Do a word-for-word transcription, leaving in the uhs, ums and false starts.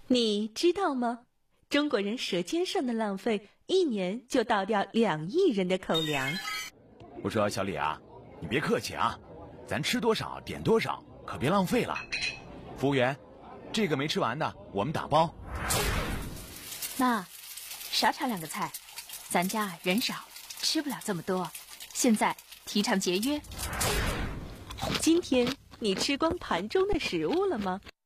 你知道吗？中国人舌尖上的浪费，一年就倒掉两亿人的口粮。 我说小李啊，你别客气啊，咱吃多少点多少，可别浪费了。服务员，这个没吃完的我们打包。 妈，少炒两个菜，咱家人少，吃不了这么多。现在提倡节约。 今天你吃光盘中的食物了吗？